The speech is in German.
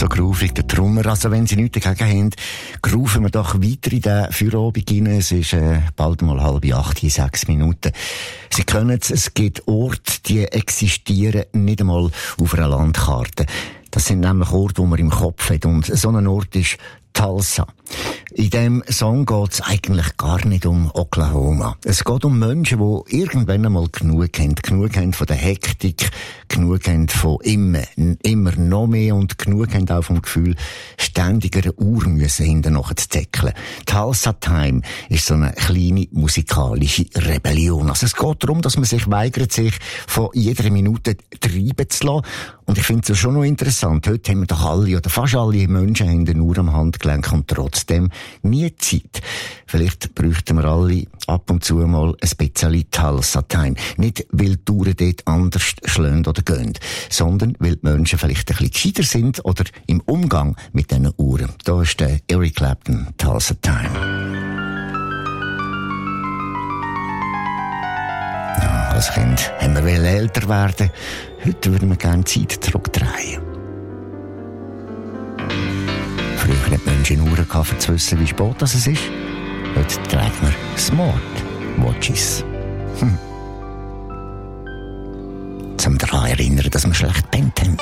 so groovig, der Trummer. Also wenn Sie nichts dagegen haben, grooven wir doch weiter in den Feierabend rein. Es ist bald mal 7:30, in 6 Minuten. Sie können es gibt Orte, die existieren nicht einmal auf einer Landkarte. Das sind nämlich Orte, die man im Kopf hat. Und so ein Ort ist Tulsa. In diesem Song geht es eigentlich gar nicht um Oklahoma. Es geht um Menschen, die irgendwann einmal genug haben von der Hektik, genug haben von immer noch mehr und genug haben auch vom Gefühl, ständig einer Uhr müssen hinterher zu deckeln. Tulsa Time ist so eine kleine musikalische Rebellion. Also es geht darum, dass man sich weigert, sich von jeder Minute treiben zu lassen. Und ich finde es schon noch interessant. Heute haben wir doch alle oder fast alle Menschen haben eine Uhr am Handgelenk und trotzdem nie Zeit. Vielleicht bräuchten wir alle ab und zu mal ein bisschen Tulsa Time. Nicht, weil die Uhren dort anders schlagen oder gehen, sondern weil die Menschen vielleicht ein bisschen gescheiter sind oder im Umgang mit diesen Uhren. Da ist der Eric Clapton, Tulsa Time. Ja, als Kind haben wir älter werden. Heute würden wir gerne Zeit zurückdrehen. Früher hatten Menschen Uhren gehabt, um zu wissen, wie spät das ist. Heute tragen wir Smart Watches. Zum daran erinnern, dass wir schlecht gepennt haben.